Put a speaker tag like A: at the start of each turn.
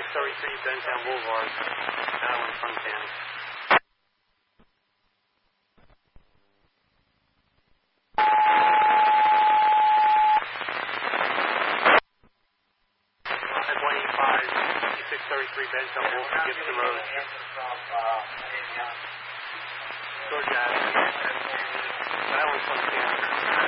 A: Bentown Boulevard, Allen, Funcan. Bentown Boulevard, Gibson Road. Georgia Avenue, Allen, Funcan.